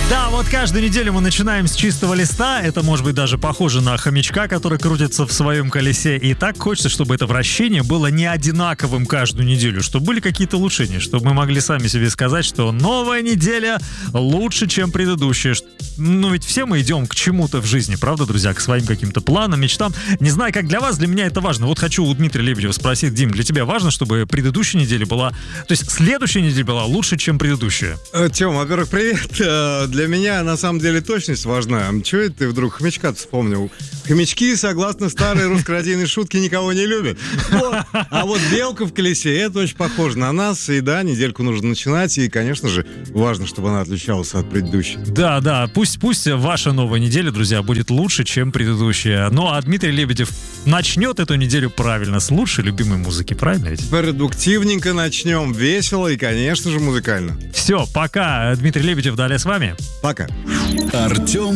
Да, вот каждую неделю мы начинаем с чистого листа. Это может быть даже похоже на хомячка, который крутится в своем колесе. И так хочется, чтобы это вращение было не одинаковым каждую неделю, чтобы были какие-то улучшения, чтобы мы могли сами себе сказать, что новая неделя лучше, чем предыдущая. Ну ведь все мы идем к чему-то в жизни, правда, друзья, к своим каким-то планам, мечтам. Не знаю, как для вас, для меня это важно. Вот хочу у Дмитрия Лебедева спросить: Дим, для тебя важно, чтобы предыдущая неделя была, то есть следующая неделя была лучше, чем предыдущая? Тём, во-первых, привет. Для меня, на самом деле, точность важна. Чего это ты вдруг хомячка-то вспомнил? Хомячки, согласно старой русскородийной шутке, никого не любят. А вот белка в колесе, это очень похоже на нас. И да, недельку нужно начинать. И, конечно же, важно, чтобы она отличалась от предыдущей. Да, пусть ваша новая неделя, друзья, будет лучше, чем предыдущая. Ну, а Дмитрий Лебедев начнет эту неделю правильно, с лучшей любимой музыки, правильно ведь? Продуктивненько начнем, весело и, конечно же, музыкально. Все, пока. Дмитрий Лебедев, далее с вами. Пока. Артем